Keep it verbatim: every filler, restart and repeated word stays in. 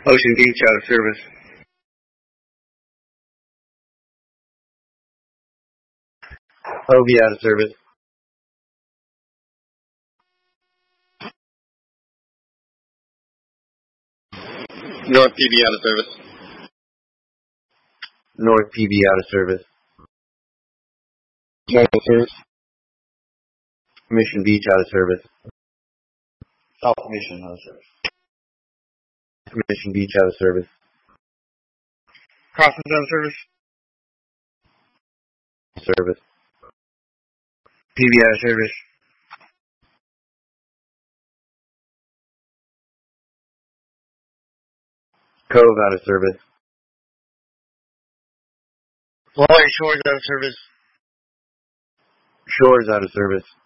Ocean Beach out of service. Hobie out of service. North P B out of service. North P B out of service. Out of service. Mission Beach out of service. South Mission out of service. Mission Beach out of service. Crossings out of service. Service. P B out of service. Cove out of service. Florida Shores out of service. Shores out of service.